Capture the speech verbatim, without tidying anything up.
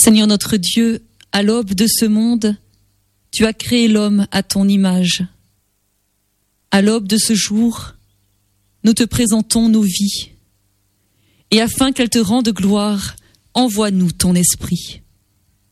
Seigneur notre Dieu, à l'aube de ce monde, tu as créé l'homme à ton image. À l'aube de ce jour, nous te présentons nos vies. Et afin qu'elles te rendent gloire, envoie-nous ton esprit.